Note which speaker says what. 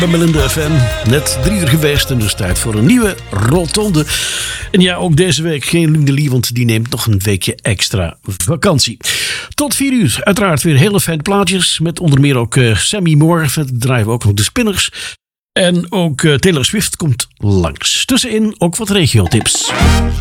Speaker 1: Bij Melinda FM, net 3 uur geweest en dus tijd voor een nieuwe rotonde. En ja, ook deze week geen Luc de Lee, want die neemt nog een weekje extra vakantie. Tot 4 uur, uiteraard weer hele fijne plaatjes, met onder meer ook Sammy Moore. Verder draaien we ook nog de Spinners. En ook Taylor Swift komt langs. Tussenin ook wat regiotips.